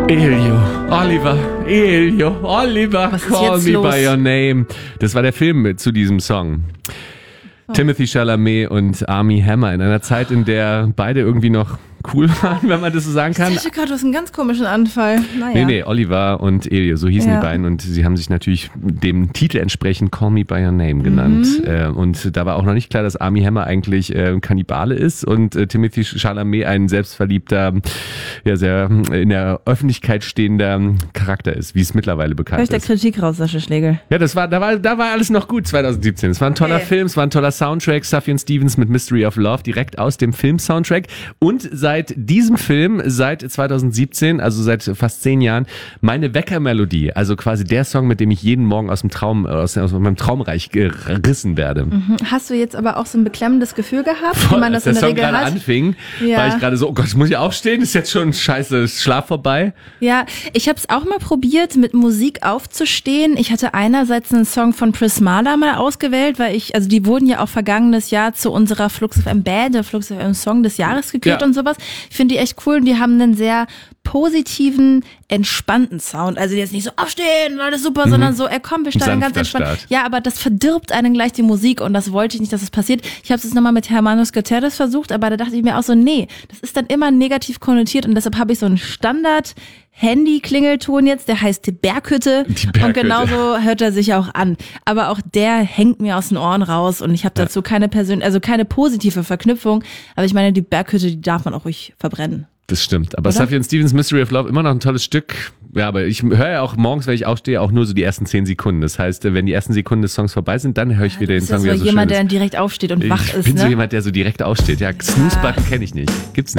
Oliver, call me by your name. Das war der Film zu diesem Song. Timothy Chalamet und Armie Hammer in einer Zeit, in der beide irgendwie noch cool waren, wenn man das so sagen kann. Ich dachte gerade, du hast einen ganz komischen Anfall. Naja. Nee, Oliver und Elio, so hießen die beiden und sie haben sich natürlich dem Titel entsprechend Call Me By Your Name genannt. Und da war auch noch nicht klar, dass Armie Hammer eigentlich Kannibale ist und Timothy Chalamet ein selbstverliebter, ja, sehr in der Öffentlichkeit stehender Charakter ist, wie es mittlerweile bekannt ist. Hör ich der Kritik raus, Sascha Schlegel. Ja, da war alles noch gut 2017. Es war ein toller Film, es war ein toller Soundtrack, Sufjan Stevens mit Mystery of Love, direkt aus dem Film-Soundtrack. Und seit diesem Film, seit 2017, also seit fast 10 Jahren, meine Weckermelodie, also quasi der Song, mit dem ich jeden Morgen aus meinem Traumreich gerissen werde. Hast du jetzt aber auch so ein beklemmendes Gefühl gehabt, wie man das in der Regel hat? Als der Song gerade anfing, war ich gerade so, oh Gott, jetzt muss ich aufstehen, ist jetzt schon scheiße, ist Schlaf vorbei? Ja, ich habe es auch mal probiert, mit Musik aufzustehen. Ich hatte einerseits einen Song von Prismala mal ausgewählt, weil die wurden ja auch vergangenes Jahr zu unserer Flux FM Band, der Flux FM Song des Jahres gekürt und sowas. Ich finde die echt cool und die haben einen sehr positiven, entspannten Sound. Also jetzt nicht so aufstehen, alles super, sondern so, komm, wir starten ganz entspannt. Start. Ja, aber das verdirbt einen gleich die Musik und das wollte ich nicht, dass es passiert. Ich habe es jetzt nochmal mit Hermanos Gutierrez versucht, aber da dachte ich mir auch so, nee, das ist dann immer negativ konnotiert und deshalb habe ich so einen Standard Handy-Klingelton jetzt, der heißt die Berghütte. Und genauso hört er sich auch an. Aber auch der hängt mir aus den Ohren raus und ich habe dazu keine positive Verknüpfung. Aber ich meine, die Berghütte, die darf man auch ruhig verbrennen. Das stimmt. Aber Sufjan Stevens Mystery of Love immer noch ein tolles Stück. Ja, aber ich höre ja auch morgens, wenn ich aufstehe, auch nur so die ersten 10 Sekunden. Das heißt, wenn die ersten Sekunden des Songs vorbei sind, dann höre ich wieder den Song, wie er so schön ist. Jemand, der direkt aufsteht und wach ist, Ich bin so jemand, der so direkt aufsteht. Ja, Snooze-Button kenne ich nicht. Gibt's nicht.